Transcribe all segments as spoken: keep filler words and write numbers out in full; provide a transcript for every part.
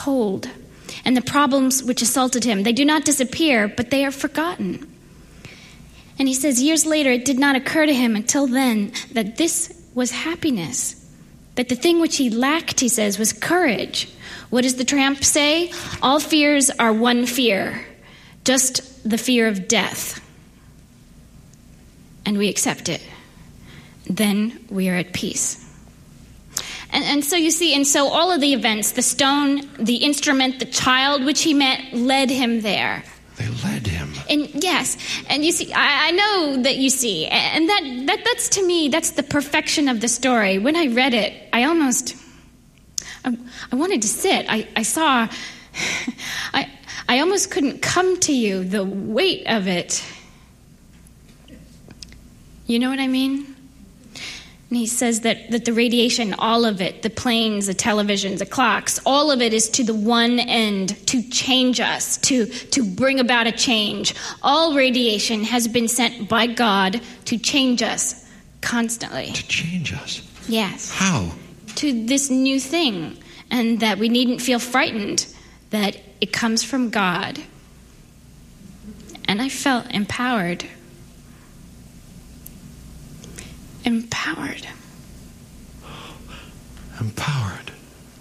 cold, and the problems which assaulted him, they do not disappear, but they are forgotten. And he says, years later, it did not occur to him until then that this was happiness, that the thing which he lacked, he says, was courage. What does the tramp say? All fears are one fear, just the fear of death. And we accept it. Then we are at peace. And, and so you see, and so all of the events, the stone, the instrument, the child which he met, led him there. They led him. And yes, and you see, I, I know that you see, and that, that that's to me, that's the perfection of the story. When I read it, I almost, I, I wanted to sit. I, I saw, I, I almost couldn't come to you, the weight of it. You know what I mean? And he says that, that the radiation, all of it, the planes, the televisions, the clocks, all of it is to the one end, to change us, to, to bring about a change. All radiation has been sent by God to change us constantly. To change us? Yes. How? To this new thing, and that we needn't feel frightened, that it comes from God. And I felt empowered. Empowered. Empowered.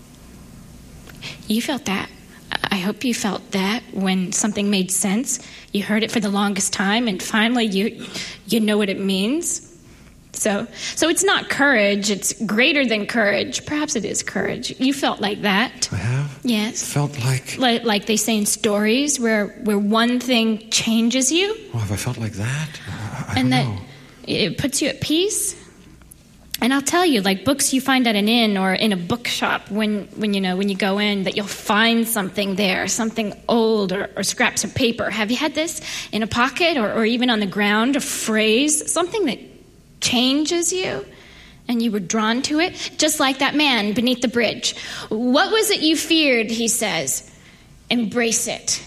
You felt that. I hope you felt that when something made sense. You heard it for the longest time, and finally you you know what it means. So so it's not courage, it's greater than courage. Perhaps it is courage. You felt like that. I have? Yes. Felt like... Like, like they say in stories, where, where one thing changes you. Oh, have I felt like that? I, I and don't that know. It puts you at peace. And I'll tell you, like books you find at an inn or in a bookshop, when, when you know when you go in, that you'll find something there, something old or, or scraps of paper. Have you had this in a pocket or, or even on the ground, a phrase, something that changes you, and you were drawn to it, just like that man beneath the bridge. What was it you feared, he says? Embrace it.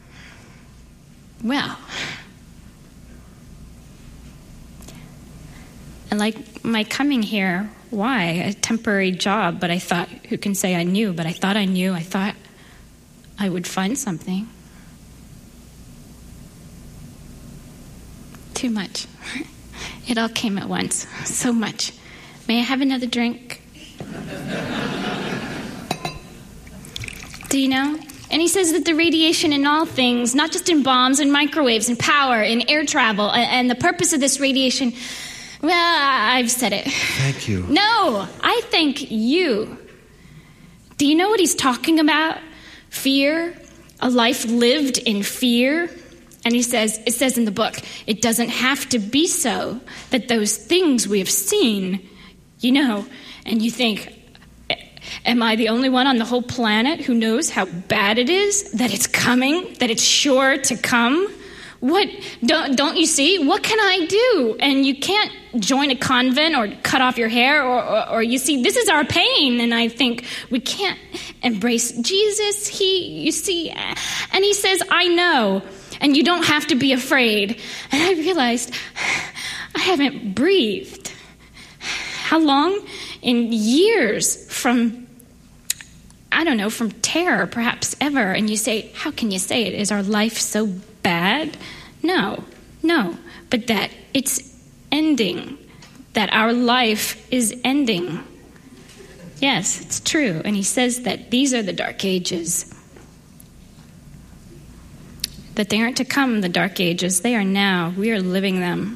Well, and like my coming here, why? A temporary job, but I thought, who can say I knew, but I thought I knew, I thought I would find something. Too much. It all came at once, so much. May I have another drink? Do you know? And he says that the radiation in all things, not just in bombs and microwaves and power and air travel, and the purpose of this radiation, well, I've said it. Thank you. No, I thank you. Do you know what he's talking about? Fear, a life lived in fear. And he says, it says in the book, it doesn't have to be so that those things we have seen, you know, and you think, am I the only one on the whole planet who knows how bad it is, that it's coming, that it's sure to come? What, don't, don't you see? What can I do? And you can't join a convent or cut off your hair, or, or, or you see, this is our pain. And I think we can't embrace Jesus. He, you see, and he says, I know. And you don't have to be afraid. And I realized I haven't breathed. How long? In years from, I don't know, from terror, perhaps ever. And you say, how can you say it? Is our life so bad? No, no. But that it's ending. That our life is ending. Yes, it's true. And he says that these are the dark ages. That they aren't to come, the dark ages. They are now. We are living them.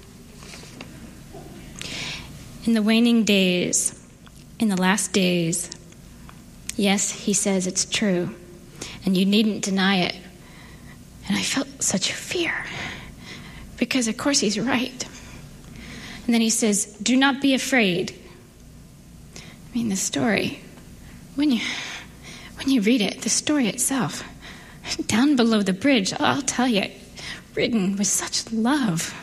In the waning days, in the last days, yes, he says it's true. And you needn't deny it. And I felt such fear. Because, of course, he's right. And then he says, do not be afraid. I mean, the story, when you, when you read it, the story itself, down below the bridge, I'll tell you, written with such love.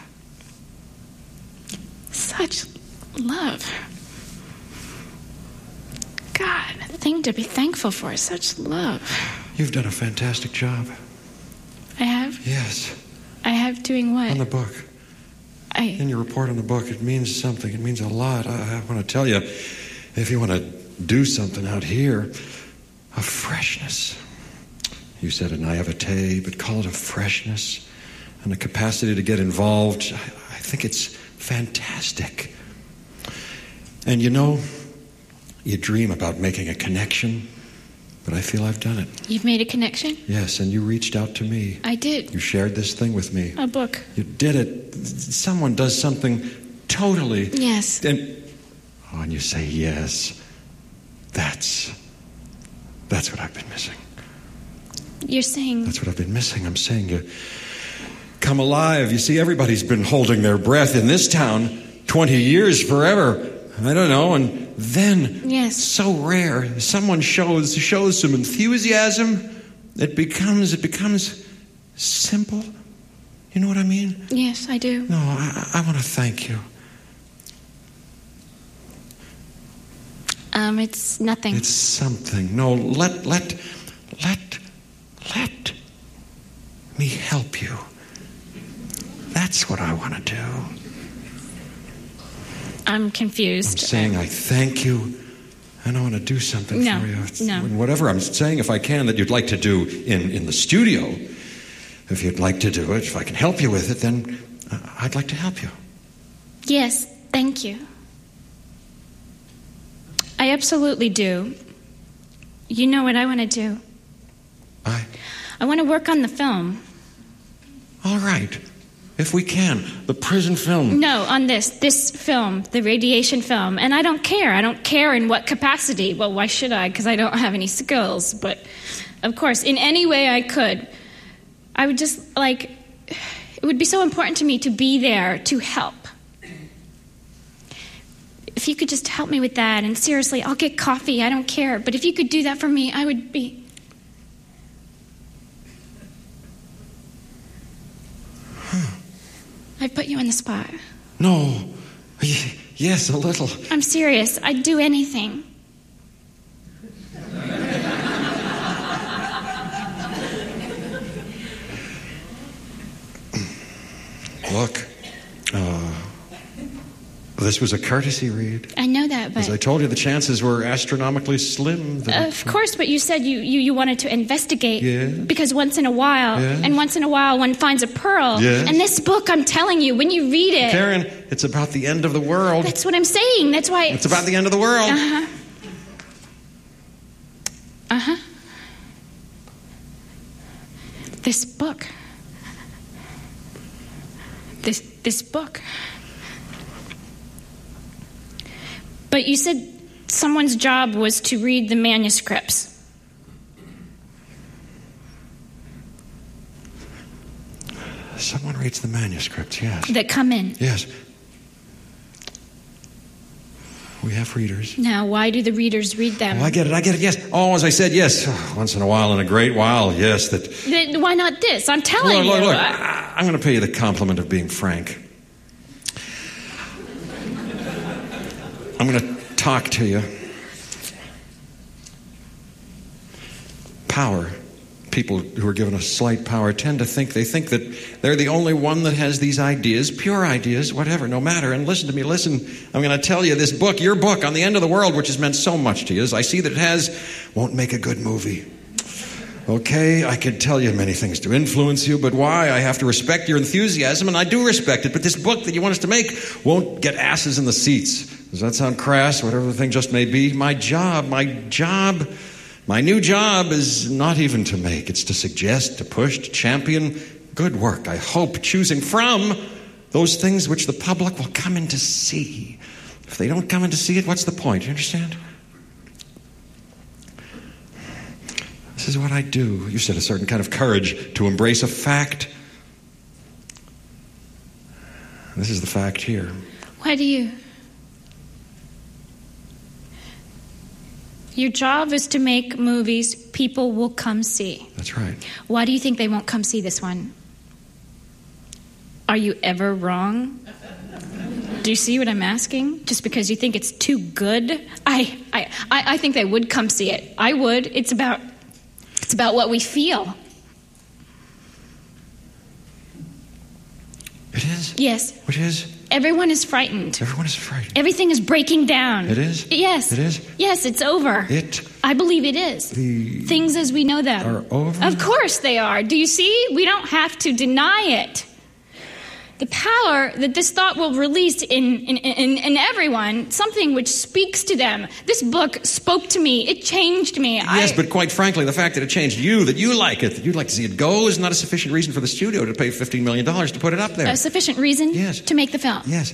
Such love. God, a thing to be thankful for, such love. You've done a fantastic job. I have? Yes. I have doing what? On the book. I... In your report on the book, it means something. It means a lot. I, I want to tell you, if you want to do something out here, a freshness. You said a naivete, but call it a freshness and a capacity to get involved. I, I think it's fantastic. And you know, you dream about making a connection, but I feel I've done it. You've made a connection? Yes, and you reached out to me. I did. You shared this thing with me. A book. You did it. Someone does something totally... Yes. And, oh, and you say yes. That's... That's what I've been missing. You're saying... That's what I've been missing. I'm saying you come alive. You see, everybody's been holding their breath in this town twenty years, forever. I don't know, and then... Yes. So rare. Someone shows shows some enthusiasm. It becomes, it becomes simple. You know what I mean? Yes, I do. No, I, I want to thank you. Um, it's nothing. It's something. No, let, let, let, let me help you. That's what I want to do. I'm confused. I'm saying I thank you, and I want to do something No, for you. no. And whatever I'm saying, if I can, that you'd like to do in, in the studio, if you'd like to do it, if I can help you with it, then uh, I'd like to help you. Yes, thank you. I absolutely do. You know what I want to do? I... I want to work on the film. All right. If we can. The prison film. No, on this. This film. The radiation film. And I don't care. I don't care in what capacity. Well, why should I? Because I don't have any skills. But, of course, in any way I could, I would just, like... It would be so important to me to be there to help. If you could just help me with that, and seriously, I'll get coffee, I don't care. But if you could do that for me, I would be... Huh. I put you on the spot. No. Yes, a little. I'm serious. I'd do anything. Look, uh, this was a courtesy read. I know that, but... As I told you, the chances were astronomically slim. That Of course, but you said you, you, you wanted to investigate. Yeah. Because once in a while, Yeah. and once in a while, one finds a pearl. Yes. And this book, I'm telling you, when you read it... Karen, it's about the end of the world. That's what I'm saying. That's why... It's about the end of the world. Uh-huh. Uh-huh. This book. This this book. But you said someone's job was to read the manuscripts. Someone reads the manuscripts, yes. That come in. Yes. We have readers. Now, why do the readers read them? Oh, I get it, I get it, yes. Oh, as I said, yes. Once in a while, in a great while, yes. That. Then why not this? I'm telling Look, look, you. look. I- I'm going to pay you the compliment of being frank. I'm going to talk to you. Power. People who are given a slight power tend to think, they think that they're the only one that has these ideas, pure ideas, whatever, no matter. And listen to me, listen, I'm going to tell you, this book, your book, On the End of the World, which has meant so much to you, as I see that it has, won't make a good movie. Okay, I could tell you many things to influence you, but why? I have to respect your enthusiasm, and I do respect it, but this book that you want us to make won't get asses in the seats. Does that sound crass? Whatever the thing just may be. My job, my job... My new job is not even to make. It's to suggest, to push, to champion good work. I hope choosing from those things which the public will come in to see. If they don't come in to see it, what's the point? You understand? This is what I do. You said a certain kind of courage to embrace a fact. This is the fact here. Why do you... Your job is to make movies people will come see. That's right. Why do you think they won't come see this one? Are you ever wrong? Do you see what I'm asking? Just because you think it's too good? I, I, I, I think they would come see it. I would. It's about, it's about what we feel. It is? Yes. Which is? Everyone is frightened. Everyone is frightened. Everything is breaking down. It is? Yes. It is? Yes, it's over. It? I believe it is. The Things as we know them are over? Of course they are. Do you see? We don't have to deny it. The power that this thought will release in, in, in, in everyone, something which speaks to them. This book spoke to me. It changed me. Yes, I, but quite frankly, the fact that it changed you, that you like it, that you'd like to see it go, is not a sufficient reason for the studio to pay fifteen million dollars to put it up there. A sufficient reason Yes. to make the film. Yes.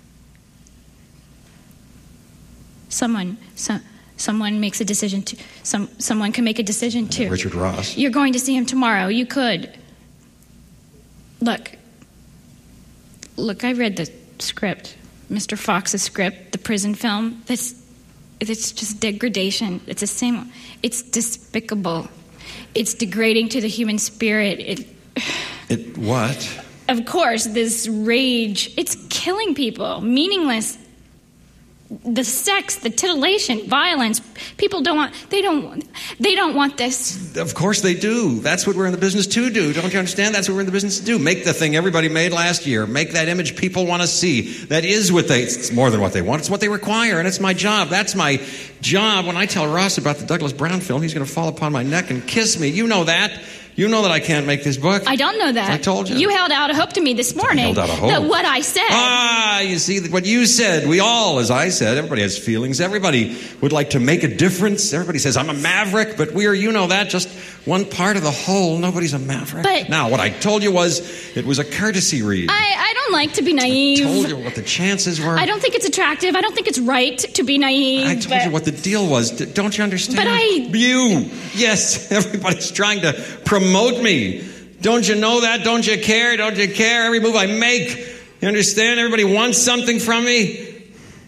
Someone, so, someone makes a decision to. Some, someone can make a decision too. Richard Ross. You're going to see him tomorrow. You could. Look. Look, I read the script, Mister Fox's script, the prison film. That's, it's just degradation. It's the same. It's despicable. It's degrading to the human spirit. It. It what? Of course, this rage. It's killing people. Meaningless. The sex, the titillation, violence. People don't want. They don't. They don't want this. Of course they do. That's what we're in the business to do. Don't you understand? That's what we're in the business to do. Make the thing everybody made last year. Make that image people want to see. That is what they. It's more than what they want. It's what they require, and it's my job. That's my job. When I tell Ross about the Douglas Brown film, he's going to fall upon my neck and kiss me. You know that. You know that I can't make this book. I don't know that. I told you. You held out a hope to me this morning. I held out a hope. That what I said. Ah, you see, what you said, we all, as I said, everybody has feelings. Everybody would like to make a difference. Everybody says, I'm a maverick, but we're, you know that, just one part of the whole. Nobody's a maverick. But now, what I told you was, it was a courtesy read. I, I don't like to be naive. I told you what the chances were. I don't think it's attractive. I don't think it's right to be naive. I told but, you what the deal was. D- don't you understand? But I... You. Yes, everybody's trying to promote me. Don't you know that? Don't you care? Don't you care? Every move I make, you understand? Everybody wants something from me.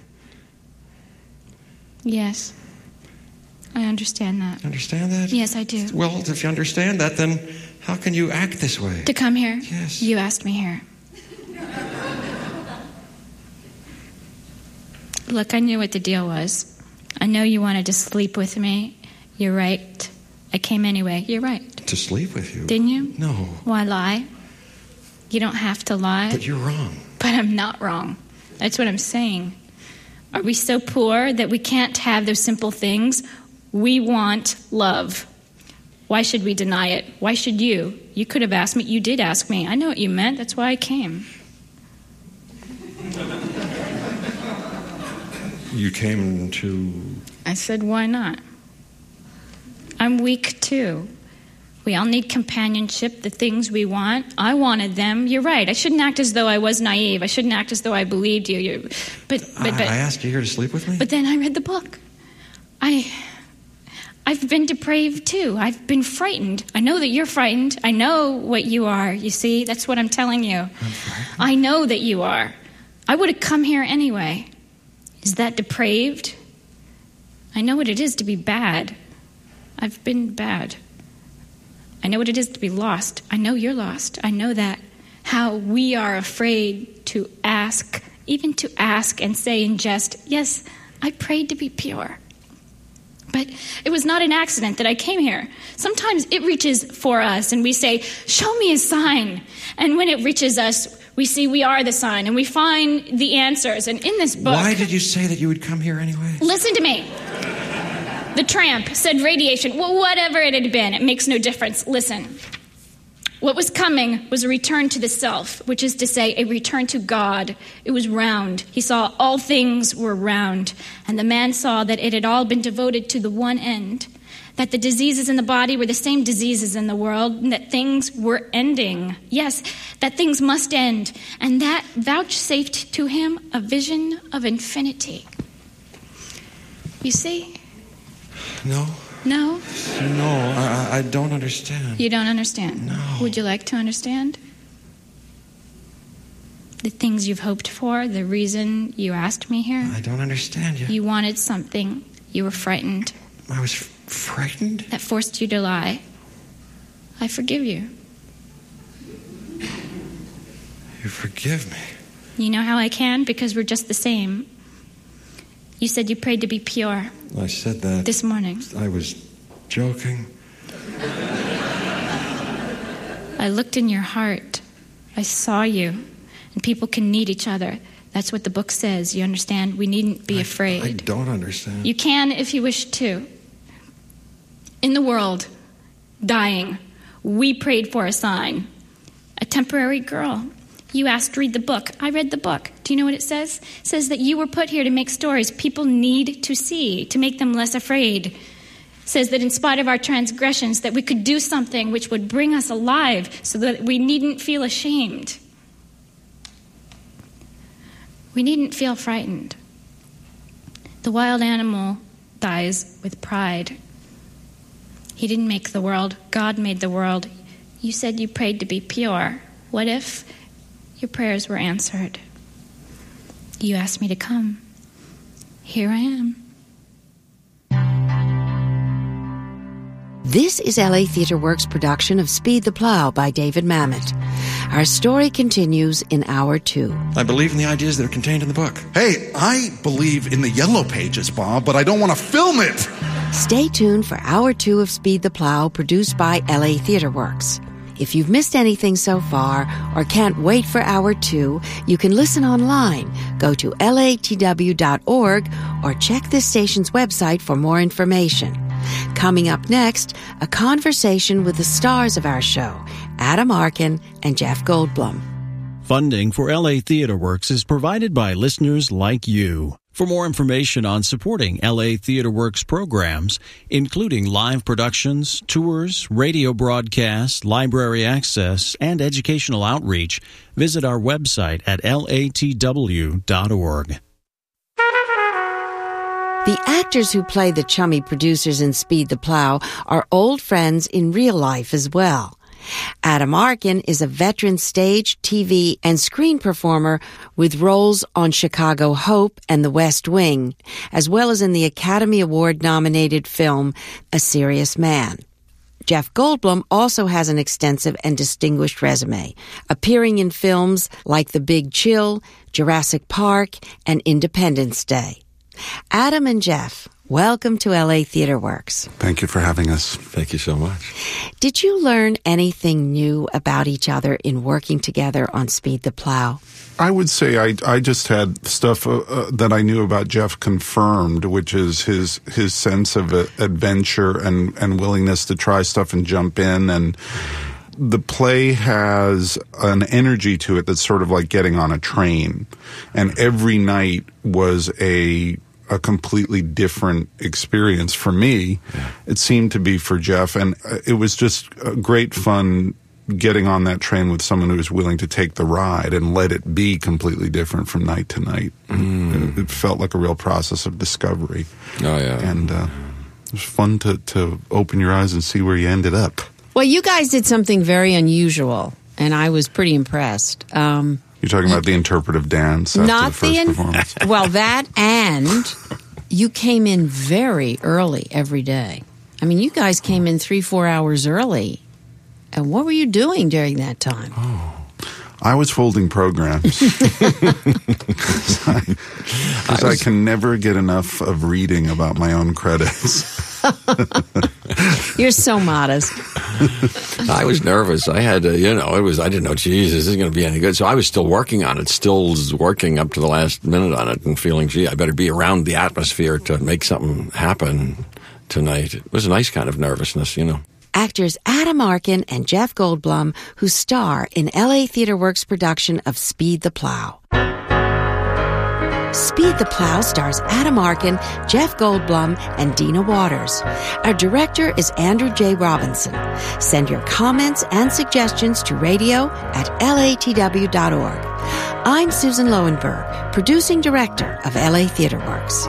Yes. I understand that. Understand that? Yes, I do. Well, if you understand that, then how can you act this way? To come here? Yes. You asked me here. Look, I knew what the deal was. I know you wanted to sleep with me. You're right. I came anyway. You're right. To sleep with you? Didn't you? No. Why lie? You don't have to lie. But you're wrong. But I'm not wrong. That's what I'm saying. Are we so poor that we can't have those simple things? We want love. Why should we deny it? Why should you? You could have asked me. You did ask me. I know what you meant. That's why I came. You came to... I said, why not? I'm weak too. We all need companionship, the things we want. I wanted them. You're right. I shouldn't act as though I was naive. I shouldn't act as though I believed you. you but, but, I, but, I asked you here to sleep with me? But then I read the book. I, I've been depraved too. I've been frightened. I know that you're frightened. I know what you are, you see. That's what I'm telling you. I'm frightened? I know that you are. I would have come here anyway. Is that depraved? I know what it is to be bad. I've been bad. I know what it is to be lost. I know you're lost. I know that. How we are afraid to ask, even to ask and say in jest, yes, I prayed to be pure. But it was not an accident that I came here. Sometimes it reaches for us and we say, show me a sign. And when it reaches us, we see we are the sign and we find the answers. And in this book... Why did you say that you would come here anyway? Listen to me. The tramp said radiation. Well, whatever it had been, it makes no difference. Listen. What was coming was a return to the self, which is to say a return to God. It was round. He saw all things were round. And the man saw that it had all been devoted to the one end, that the diseases in the body were the same diseases in the world, and that things were ending. Yes, that things must end. And that vouchsafed to him a vision of infinity. You see? No. No? No, I, I don't understand. You don't understand? No. Would you like to understand? The things you've hoped for, the reason you asked me here? I don't understand you. You wanted something. You were frightened. I was f- frightened? That forced you to lie. I forgive you. You forgive me? You know how I can? Because we're just the same. You said you prayed to be pure. I said that. This morning. I was joking. I looked in your heart. I saw you. And people can need each other. That's what the book says. You understand? We needn't be I, afraid. I don't understand. You can if you wish to. In the world, dying, we prayed for a sign. A temporary girl. You asked to read the book. I read the book. Do you know what it says? It says that you were put here to make stories people need to see, to make them less afraid. It says that in spite of our transgressions, that we could do something which would bring us alive so that we needn't feel ashamed. We needn't feel frightened. The wild animal dies with pride. He didn't make the world. God made the world. You said you prayed to be pure. What if your prayers were answered? You asked me to come. Here I am. This is L A Theatre Works' production of Speed the Plow by David Mamet. Our story continues in Hour Two. I believe in the ideas that are contained in the book. Hey, I believe in the yellow pages, Bob, but I don't want to film it. Stay tuned for Hour Two of Speed the Plow, produced by L A Theatre Works. If you've missed anything so far or can't wait for Hour Two, you can listen online. Go to L A T W dot org or check this station's website for more information. Coming up next, a conversation with the stars of our show, Adam Arkin and Jeff Goldblum. Funding for L A Theatre Works is provided by listeners like you. For more information on supporting L A Theatre Works programs, including live productions, tours, radio broadcasts, library access, and educational outreach, visit our website at L A T W dot org. The actors who play the chummy producers in Speed the Plow are old friends in real life as well. Adam Arkin is a veteran stage, T V, and screen performer with roles on Chicago Hope and The West Wing, as well as in the Academy Award-nominated film A Serious Man. Jeff Goldblum also has an extensive and distinguished resume, appearing in films like The Big Chill, Jurassic Park, and Independence Day. Adam and Jeff, welcome to L A Theatre Works. Thank you for having us. Thank you so much. Did you learn anything new about each other in working together on Speed the Plow? I would say I I just had stuff uh, uh, that I knew about Jeff confirmed, which is his his sense of uh, adventure and, and willingness to try stuff and jump in. And the play has an energy to it that's sort of like getting on a train. And every night was a a completely different experience for me. Yeah. It seemed to be for Jeff. And it was just great fun getting on that train with someone who was willing to take the ride and let it be completely different from night to night. Mm. It, it felt like a real process of discovery. Oh, yeah. And uh, it was fun to, to open your eyes and see where you ended up. Well, you guys did something very unusual, and I was pretty impressed. Um, You're talking about the interpretive dance after not the first the in- performance? Well, that, and you came in very early every day. I mean, you guys came in three, four hours early. And what were you doing during that time? Oh, I was folding programs. Because I, I, I can never get enough of reading about my own credits. You're so modest. I was nervous. I had to, you know, it was, I didn't know, geez, this isn't going to be any good. So I was still working on it, still working up to the last minute on it and feeling, gee, I better be around the atmosphere to make something happen tonight. It was a nice kind of nervousness, you know. Actors Adam Arkin and Jeff Goldblum, who star in L A Theatre Works' production of Speed the Plow. Speed the Plow stars Adam Arkin, Jeff Goldblum, and Dina Waters. Our director is Andrew J. Robinson. Send your comments and suggestions to radio at L A T W dot org. I'm Susan Lowenberg, producing director of L A Theatre Works.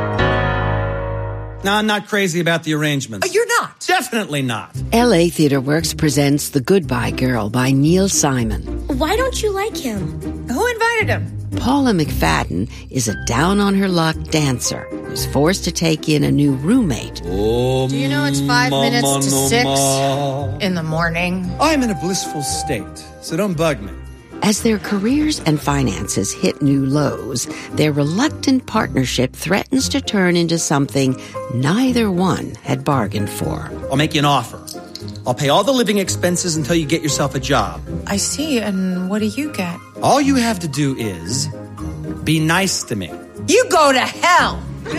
No, I'm not crazy about the arrangements. Oh, you're not? Definitely not. L A Theatre Works presents The Goodbye Girl by Neil Simon. Why don't you like him? Who invited him? Paula McFadden is a down-on-her-luck dancer who's forced to take in a new roommate. Oh, do you know it's five mama, minutes to no six ma. in the morning? I'm in a blissful state, so don't bug me. As their careers and finances hit new lows, their reluctant partnership threatens to turn into something neither one had bargained for. I'll make you an offer. I'll pay all the living expenses until you get yourself a job. I see, and what do you get? All you have to do is Be nice to me. You go to hell.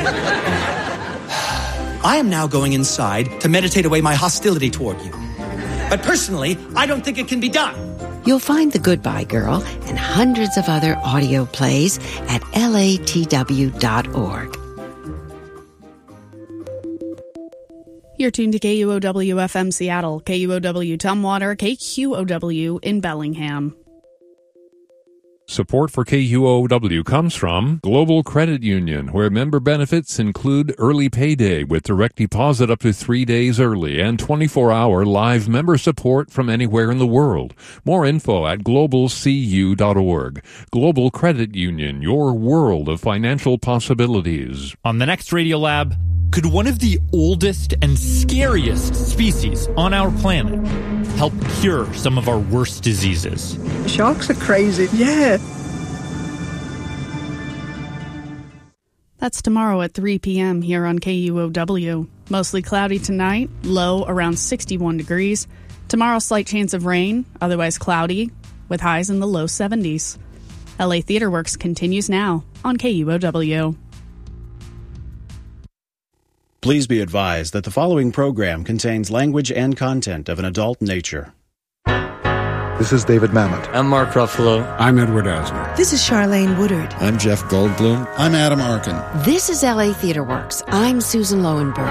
I am now going inside to meditate away my hostility toward you. But personally, I don't think it can be done. You'll find The Goodbye Girl and hundreds of other audio plays at L A T W dot org. You're tuned to K U O W F M Seattle, K U O W Tumwater, K Q O W in Bellingham. Support for K U O W comes from Global Credit Union, where member benefits include early payday with direct deposit up to three days early and twenty-four hour live member support from anywhere in the world. More info at global c u dot org. Global Credit Union, your world of financial possibilities. On the next Radiolab, could one of the oldest and scariest species on our planet help cure some of our worst diseases? Sharks are crazy, yeah. That's tomorrow at three p.m. here on K U O W. Mostly cloudy tonight, low around sixty-one degrees. Tomorrow, slight chance of rain, otherwise cloudy, with highs in the low seventies. L A Theater Works continues now on K U O W. Please be advised that the following program contains language and content of an adult nature. This is David Mamet. I'm Mark Ruffalo. I'm Edward Asner. This is Charlene Woodard. I'm Jeff Goldblum. I'm Adam Arkin. This is L A Theater Works. I'm Susan Lowenberg.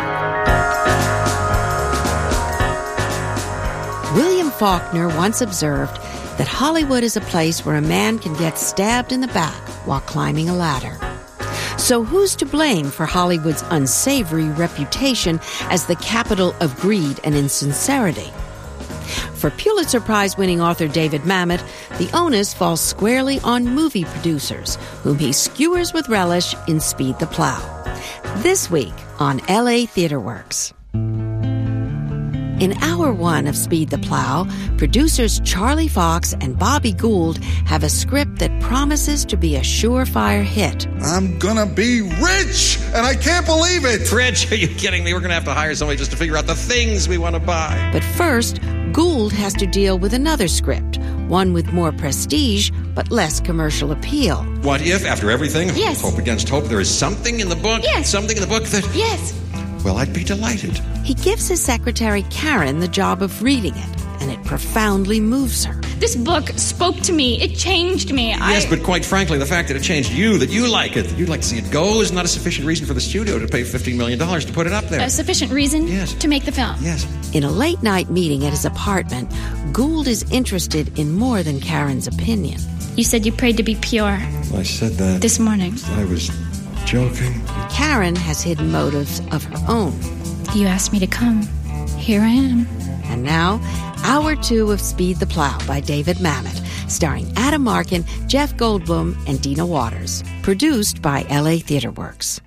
William Faulkner once observed that Hollywood is a place where a man can get stabbed in the back while climbing a ladder. So who's to blame for Hollywood's unsavory reputation as the capital of greed and insincerity? For Pulitzer Prize-winning author David Mamet, the onus falls squarely on movie producers, whom he skewers with relish in Speed the Plow. This week on L A Theater Works. In hour one of Speed the Plow, producers Charlie Fox and Bobby Gould have a script that promises to be a surefire hit. I'm gonna be rich, and I can't believe it. Rich? Are you kidding me? We're gonna have to hire somebody just to figure out the things we want to buy. But first, Gould has to deal with another script, one with more prestige but less commercial appeal. What if, after everything, yes. hope against hope, there is something in the book, yes. something in the book that... Yes. Well, I'd be delighted. He gives his secretary Karen the job of reading it, and it profoundly moves her. This book spoke to me. It changed me. Yes, I... but quite frankly, the fact that it changed you, that you like it, that you'd like to see it go, is not a sufficient reason for the studio to pay fifteen million dollars to put it up there. A sufficient reason yes. to make the film. Yes. In a late-night meeting at his apartment, Gould is interested in more than Karen's opinion. You said you prayed to be pure. I said that. This morning. I was joking. Karen has hidden motives of her own. You asked me to come. Here I am. And now, Hour Two of Speed the Plow by David Mamet, starring Adam Arkin, Jeff Goldblum, and Dina Waters. Produced by L A Theater Works.